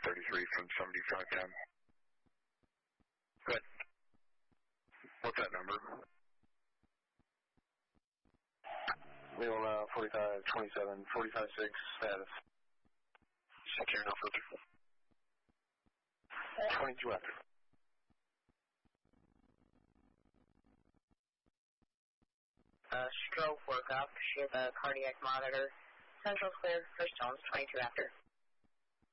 33 from 7510. Good. What's that number? Leon 4527, 45-6, status. Secure, no further. 22 after. Stroke workup, she has a cardiac monitor. Central clear, first tones, 22 after.